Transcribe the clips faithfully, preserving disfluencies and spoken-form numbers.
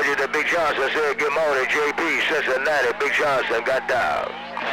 Roger to Big Johnson said good morning. J P, Cincinnati. Big Johnson got down.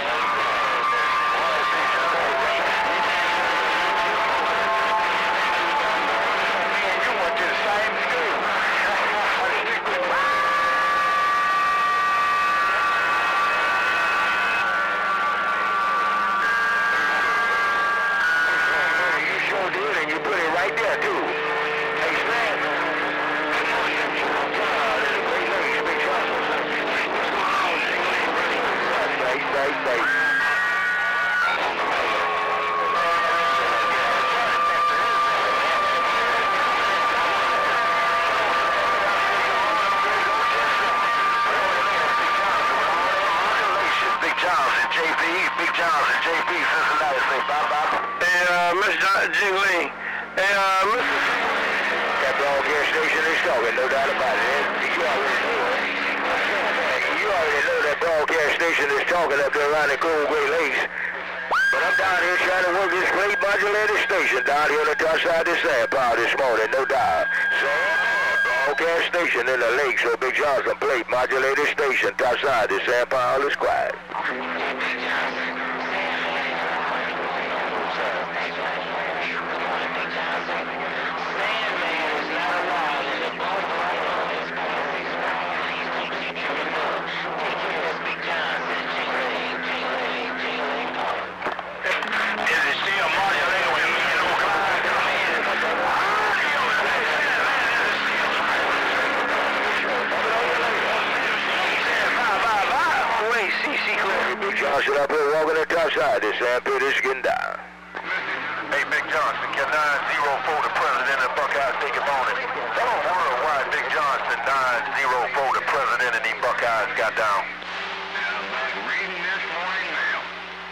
Jingling. Hey, uh, Mister That broadcast station is talking, no doubt about it. You already know it. You already know that broadcast station is talking up there around the Cold Great Lakes. But I'm down here trying to work this great modulated station down here on the top side of the sand pile this morning, no doubt. So, broadcast station in the lake, so Big Johnson plate modulated station top side of the sand pile is quiet. Johnson up here walking the top side. This Sam Peters getting down. Hey, Big Johnson, can nine zero four the president of Buckeyes take it on it? Tell them worldwide Big Johnson nine zero four the president and the Buckeyes got down. Reading this morning now.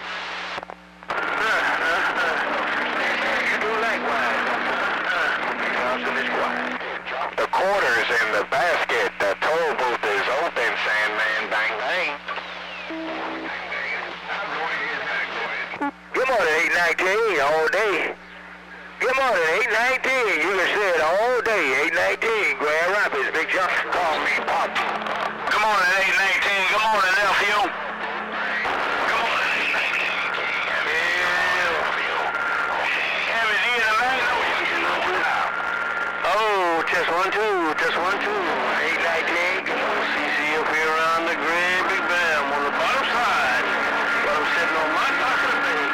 You do likewise. Johnson is quiet. The quarters in the basket. The toll booth is open, Sandman. Bang, bang. Good morning, eight nineteen, all day. Good morning, eight nineteen. You can say it all day, eight nineteen. Grand Rapids, Big Johnson. Call me Pop. Good morning, eight nineteen. Good morning, nephew. Good morning, eight nineteen. Happy D in the man. Oh, just one, two, just one, two. eight nineteen. C C up here around the Great Big Bam on the bottom side. But I'm sitting on my top of the thing.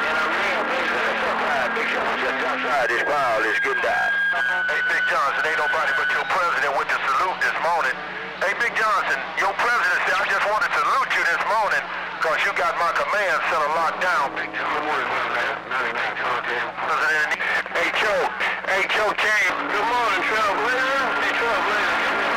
This pile is getting down. Hey, Big Johnson, ain't nobody but your president with the salute this morning. Hey, Big Johnson, your president said, I just wanted to salute you this morning because you got my command center locked down. Big Johnson. Hey, Joe. Hey, Joe Kane. Good morning, Trailblazer. Hey, Trailblazer.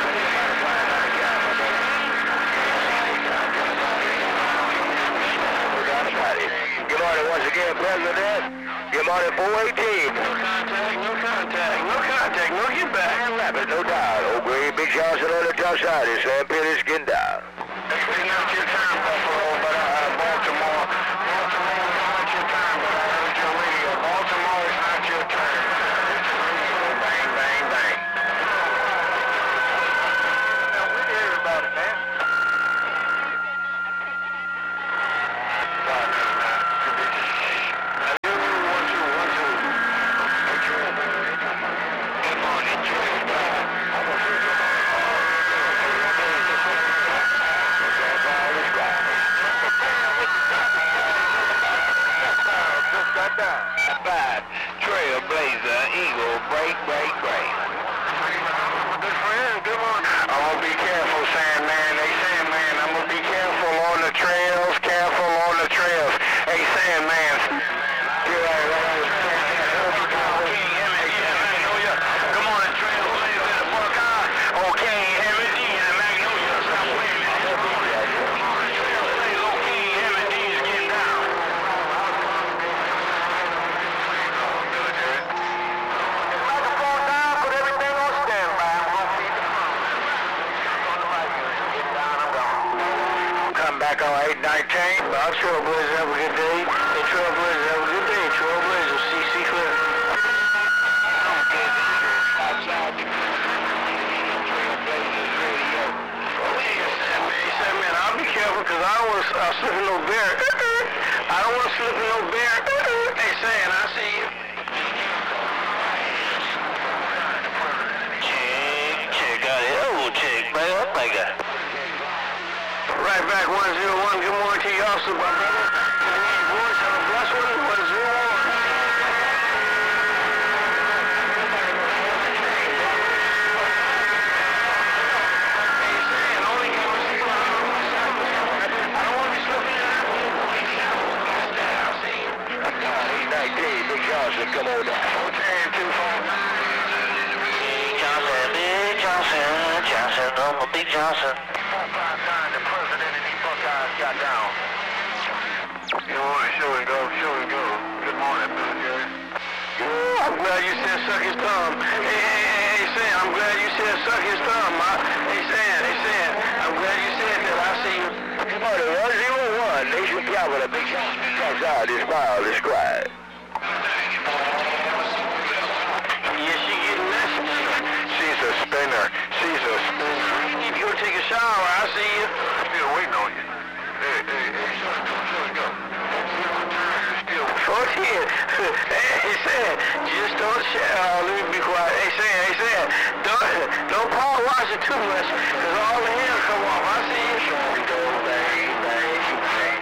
Good morning once again, President. Good morning, four eighteen. No contact, no contact, no contact, no get back. Rapid, no doubt. Old Green, Big Johnson on the top side. It's Sam Peters getting down. It's not your time, Buffalo, but uh, Baltimore. Baltimore is not your time, but I heard your radio. Baltimore is not your time. Bang, bang, bang. Now, we hear about it, man. Trailblazer, Eagle, break, break, break. Good friend, good morning. I'm gonna be careful, Sandman. Hey, Sandman, I'm gonna be careful on the trails, careful on the trails. Hey, Sandman. You're right, right, right. Come on, Trailblazer in the Buckeye. Okay, Heavy D in the Magnolia. Trailblazer, okay, Heavy D is getting down. Back on eight nineteen. Well, Trailblazer, have a good day. Hey, Trailblazer, have a good day. Trailblazer, C C clear. Outside. Trailblazers radio. I don't want to slip in no bear. Hey, Sam, I see you. Check, check out it. Oh, check, man. Oh, my God. Right back, one zero one. Good morning to you also, my brother. Good morning, boys. Have a blessed one. one zero one. Johnson, come on down. ten two four. Big Johnson, Big Johnson, Johnson, I'm a Big Johnson. four five nine, the president and the Buckeyes got down. Good morning, show and go, show and go. Good morning, Billy Jerry. Ooh, I'm glad you said suck his thumb. Hey, hey, hey, hey, Sam, I'm glad you said suck his thumb. Huh? Hey, Sam, hey, Sam, I'm glad you said that. I see you. Good morning, one zero one. Nation Capital, Big Johnson. Outside this file, this squad. Yeah, she getting messy. She's a spinner. She's a spinner. If you go take a shower, I see you. Still waiting on you. Hey, hey, hey, show and go, show and go. Still fourteen. Hey, Sam, just don't shower. Let me be quiet. Hey, Sam, hey, Sam, don't, don't power wash it too much, because all the hair come off. I see you. Show and go, bang, bang, bang.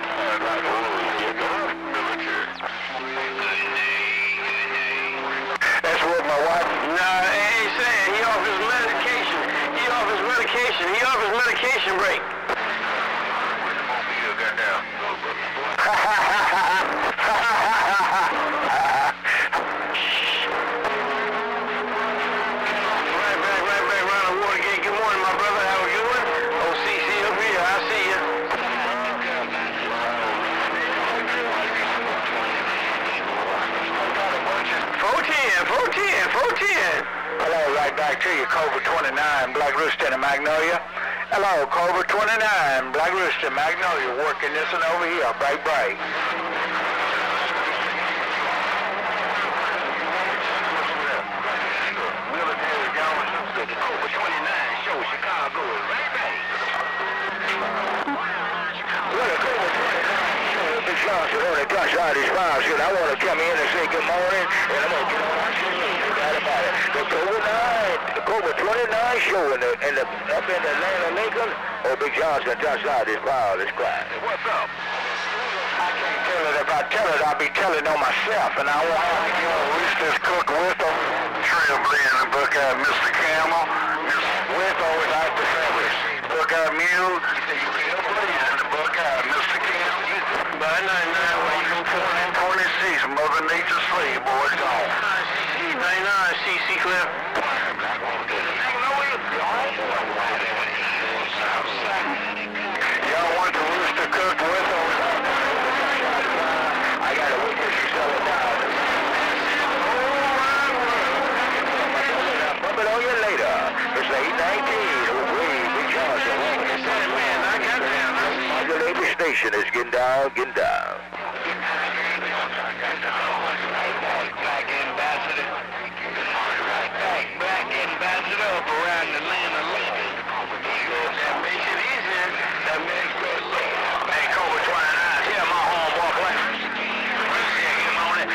That's what my wife. Nah, hey, Sam, he off his medication. He off his medication. He off his medication break. Right back, right back, round the Watergate. Good morning, my brother. How we doing? O C C up here. I see you. four ten, four ten, four ten. Hello, right back to you, Cobra twenty-nine, Black Rooster and Magnolia. Hello, Cobra twenty-nine, Black Rooster, Magnolia, working this one over here, bright, bright. Cobra twenty-nine, show Chicago, right back. Well, the Cobra twenty-nine, show Big Johnson on the gunshot is five, shit. I want to come in and say good morning, and I'm going to get on my shit. You got about it. The Cobra nine, the Cobra twenty-nine show in the, in the, up in the land of Lincoln, or Big Johnson gunshot is five, it's quiet. What's up? I can't tell it. If I tell it, I'll be telling on myself, and I want to You know, Roosters cook with them. Trailblazing Buckeye, Mister Camel. With always out the service. Buckeye Mule. Trailblazing the Buckeye, Mister Camel. By ninety-nine, what you gonna put in? twenty-six, Mother Nature's slave, boys gone. ninety-nine, C C Cliff. Y'all want the rooster cooked with them? I got a witness you sell it down. Bump it on you later. It's eight nineteen. Oh, wait, Big Johnson. Man, I got that. Modulator station is getting down, getting down.